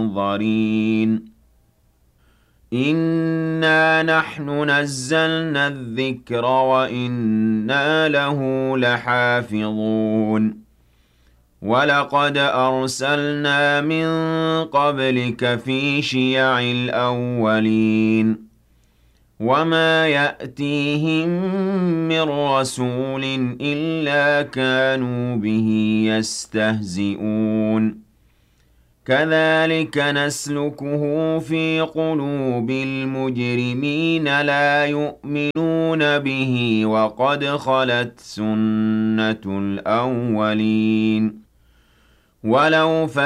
مُنظَرِينَ إِنَّا نَحْنُ نَزَّلْنَا الذِّكْرَ وَإِنَّا لَهُ لَحَافِظُونَ وَلَقَدْ أَرْسَلْنَا مِن قَبْلِكَ فِي شِيَعِ الْأَوَّلِينَ وَمَا يَأْتِيهِم مِّن رَّسُولٍ إِلَّا كَانُوا بِهِ يَسْتَهْزِئُونَ كَذَٰلِكَ نَسْلُكُهُ فِي قُلُوبِ الْمُجْرِمِينَ لَا يُؤْمِنُونَ بِهِ وَقَدْ خَلَتْ سُنَّةُ الْأَوَّلِينَ